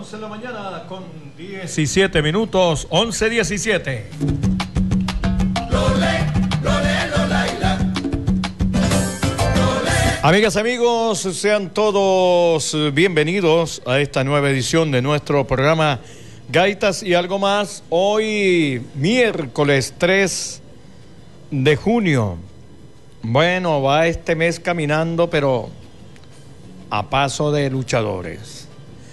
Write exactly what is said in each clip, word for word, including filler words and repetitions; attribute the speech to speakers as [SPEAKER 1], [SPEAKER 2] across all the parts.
[SPEAKER 1] once de la mañana con diecisiete minutos, once diecisiete. Amigas, amigos, sean todos bienvenidos a esta nueva edición de nuestro programa Gaitas y algo más. Hoy, miércoles tres de junio. Bueno, va este mes caminando, pero a paso de luchadores.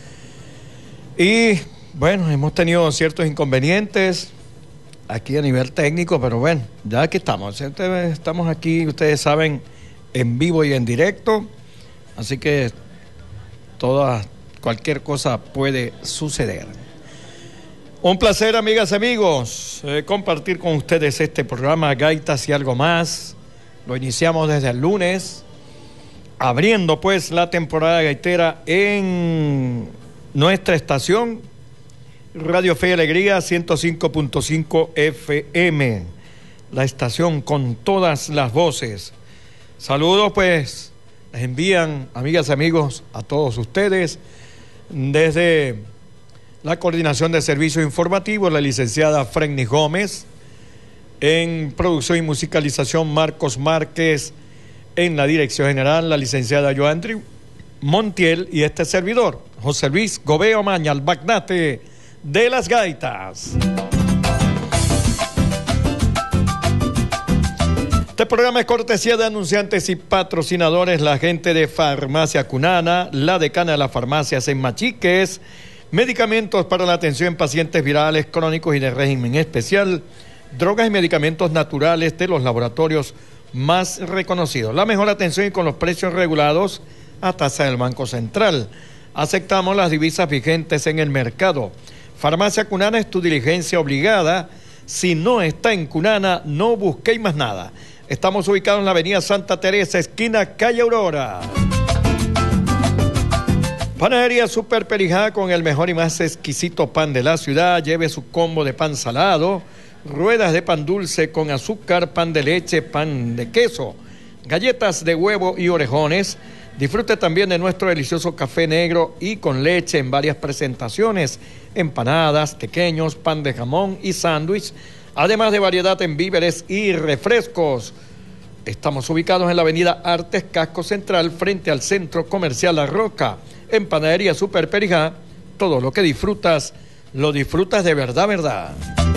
[SPEAKER 1] Y, bueno, hemos tenido ciertos inconvenientes aquí a nivel técnico, pero bueno, ya aquí estamos. Estamos aquí, ustedes saben, en vivo y en directo, así que toda, cualquier cosa puede suceder. Un placer, amigas y amigos, eh, compartir con ustedes este programa Gaitas y algo más. Lo iniciamos desde el lunes, abriendo pues la temporada gaitera en nuestra estación Radio Fe y Alegría ciento cinco punto cinco F M, la estación con todas las voces. Saludos pues, les envían, amigas y amigos, a todos ustedes desde la Coordinación de Servicios Informativos, la licenciada Frenny Gómez, en producción y musicalización Marcos Márquez, en la dirección general la licenciada Joandri Montiel y este servidor, José Luis Gobeo Maña, el magnate de las gaitas. Este programa es cortesía de anunciantes y patrocinadores, la gente de Farmacia Cunana, la decana de las farmacias en Machiques, medicamentos para la atención en pacientes virales, crónicos y de régimen especial, drogas y medicamentos naturales de los laboratorios más reconocidos. La mejor atención y con los precios regulados a tasa del Banco Central. Aceptamos las divisas vigentes en el mercado. Farmacia Cunana es tu diligencia obligada. Si no está en Cunana, no busquéis más nada. Estamos ubicados en la avenida Santa Teresa, esquina calle Aurora. Panadería Super Perijá, con el mejor y más exquisito pan de la ciudad. Lleve su combo de pan salado, ruedas de pan dulce con azúcar, pan de leche, pan de queso, galletas de huevo y orejones. Disfrute también de nuestro delicioso café negro y con leche en varias presentaciones, empanadas, pequeños, pan de jamón y sándwich, además de variedad en víveres y refrescos. Estamos ubicados en la avenida Artes, Casco Central, frente al Centro Comercial La Roca. En Panadería Super Perijá, todo lo que disfrutas, lo disfrutas de verdad, verdad.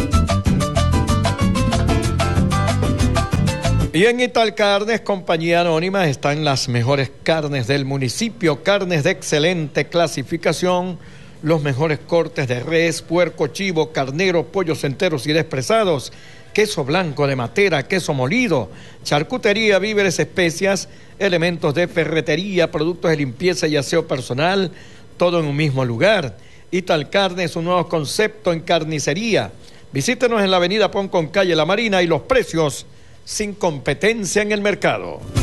[SPEAKER 1] Y en Ital Carnes, compañía anónima, están las mejores carnes del municipio, carnes de excelente clasificación, los mejores cortes de res, puerco, chivo, carnero, pollos enteros y despresados, queso blanco de Matera, queso molido, charcutería, víveres, especias, elementos de ferretería, productos de limpieza y aseo personal, todo en un mismo lugar. Ital Carnes, un nuevo concepto en carnicería. Visítenos en la avenida Poncón, calle La Marina, y los precios sin competencia en el mercado.